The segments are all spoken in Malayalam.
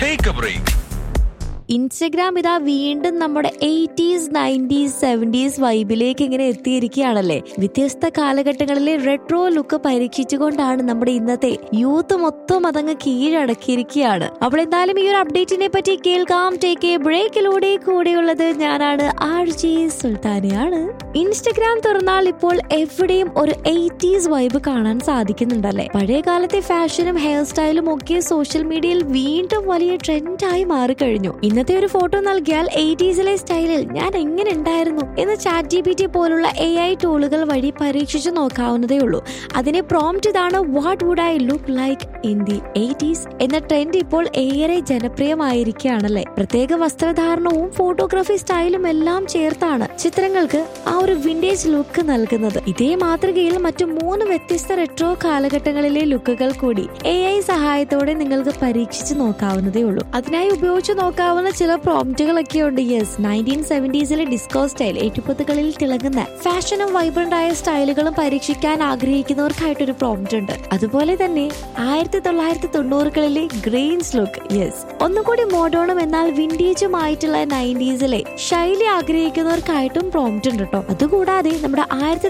Take A break. ഇൻസ്റ്റഗ്രാം ഇതാ വീണ്ടും നമ്മുടെ 80s 90s 70s വൈബിലേക്ക് ഇങ്ങനെ എത്തിയിരിക്കുകയാണല്ലേ. വ്യത്യസ്ത കാലഘട്ടങ്ങളിലെ റെട്രോ ലുക്ക് പരീക്ഷിച്ചുകൊണ്ടാണ് നമ്മുടെ ഇന്നത്തെ യൂത്ത് മൊത്തം അതങ്ങ് കീഴടക്കിയിരിക്കുകയാണ്. അപ്പോൾ എന്തായാലും ഈ ഒരു അപ്ഡേറ്റിനെ പറ്റി കേൾക്കാം. ടേക്ക് എ ബ്രേക്കിലൂടെ കൂടെയുള്ളത് ഞാനാണ് RJ സുൽത്താനയാണ്. ഇൻസ്റ്റഗ്രാം തുറന്നാൽ ഇപ്പോൾ എവിടെയും ഒരു 80s വൈബ് കാണാൻ സാധിക്കുന്നുണ്ടല്ലേ. പഴയ കാലത്തെ ഫാഷനും ഹെയർ സ്റ്റൈലും ഒക്കെ സോഷ്യൽ മീഡിയയിൽ വീണ്ടും വലിയ ട്രെൻഡായി മാറിക്കഴിഞ്ഞു. ഇന്നത്തെ ഒരു ഫോട്ടോ നൽകിയാൽ 80സിലെ സ്റ്റൈലിൽ ഞാൻ എങ്ങനെ ഉണ്ടായിരുന്നു എന്ന് ChatGPT പോലുള്ള AI ടൂളുകൾ വഴി പരീക്ഷിച്ചു നോക്കാവുന്നതേ ഉള്ളൂ. അതിനെ പ്രോംപ്റ്റ് ഇതാണ്: what would I look like in the 80s എന്ന ട്രെൻഡ് ഇപ്പോൾ ഏറെ ജനപ്രിയമായിരിക്കുകയാണല്ലേ. പ്രത്യേക വസ്ത്രധാരണവും ഫോട്ടോഗ്രാഫി സ്റ്റൈലും എല്ലാം ചേർത്താണ് ചിത്രങ്ങൾക്ക് ആ ഒരു വിന്റേജ് ലുക്ക് നൽകുന്നത്. ഇതേ മാതൃകയിൽ മറ്റു 3 വ്യത്യസ്ത റെട്രോ കാലഘട്ടങ്ങളിലെ ലുക്കുകൾ കൂടി AI സഹായത്തോടെ നിങ്ങൾക്ക് പരീക്ഷിച്ചു നോക്കാവുന്നതേ ഉള്ളൂ. അതിനായി ഉപയോഗിച്ചു നോക്കാവുന്ന ചില പ്രോംപ്റ്റുകളൊക്കെ ഉണ്ട്. യെസ്, 1970സിലെ ഡിസ്കോ സ്റ്റൈൽ, 80കളിൽ തിളങ്ങുന്ന ഫാഷനും വൈബ്രന്റ് ആയ സ്റ്റൈലുകളും പരീക്ഷിക്കാൻ ആഗ്രഹിക്കുന്നവർക്കായിട്ടൊരു പ്രോംപ്റ്റ് ഉണ്ട്. അതുപോലെ തന്നെ 1990കളിലെ ഗ്രെയിൻസ് ലുക്ക്, യെസ്, ഒന്നുകൂടി മോഡേണും എന്നാൽ വിന്റേജുമായിട്ടുള്ള 90സിലെ ശൈലി ആഗ്രഹിക്കുന്നവർക്കായിട്ടും പ്രോംപ്റ്റ് ഉണ്ട് കേട്ടോ. അതുകൂടാതെ നമ്മുടെ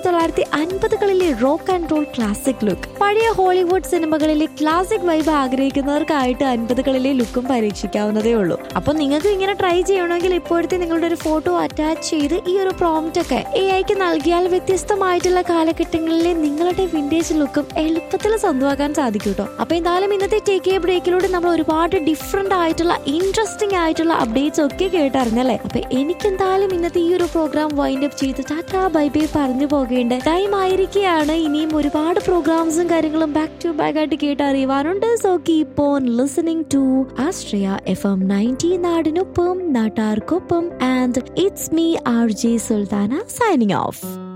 1950കളിലെ rock and role classic look, പഴയ ഹോളിവുഡ് സിനിമകളിലെ ക്ലാസിക് വൈബ് ആഗ്രഹിക്കുന്നവർക്കായിട്ട് 50കളിലെ ലുക്കും പരീക്ഷിക്കാവുന്നതേ ഉള്ളൂ. അപ്പൊ നിങ്ങൾക്ക് ഇങ്ങനെ ട്രൈ ചെയ്യണമെങ്കിൽ ഇപ്പോഴത്തെ നിങ്ങളുടെ ഒരു ഫോട്ടോ അറ്റാച്ച് ചെയ്ത് ഈ ഒരു പ്രോംപ്റ്റ് ഒക്കെ AIക്ക് നൽകിയാൽ വ്യത്യസ്തമായിട്ടുള്ള കാലഘട്ടങ്ങളിലെ നിങ്ങളുടെ വിന്റേജ് ലുക്കും എളുപ്പത്തിൽ സ്വന്തമാക്കാൻ സാധിക്കും കേട്ടോ. അപ്പൊ എന്തായാലും ഇന്നത്തെ ടേക്ക് എ ബ്രേക്കിലൂടെ നമ്മൾ ഒരുപാട് ഡിഫറെന്റ് ആയിട്ടുള്ള ഇൻട്രസ്റ്റിംഗ് ആയിട്ടുള്ള അപ്ഡേറ്റ്സ് ഒക്കെ കേട്ടറിഞ്ഞല്ലേ. അപ്പൊ എനിക്ക് എന്തായാലും ഇന്നത്തെ ഈ ഒരു പ്രോഗ്രാം വൈൻഡ് അപ്പ് ചെയ്ത് ടാറ്റാ ബൈ ബൈ പറഞ്ഞു പോകേണ്ട ടൈം ആയിരിക്കുകയാണ്. ഇനിയും ഒരുപാട് പ്രോഗ്രാംസും കാര്യങ്ങളും ബാക്ക് ടു ബാക്ക് ആയിട്ട് കേട്ടറിയുവാനുണ്ട്. So keep on listening to Ashraya FM 90 നാടിനൊപ്പം നാട്ടാർക്കൊപ്പം. And it's me RJ Sultana signing off.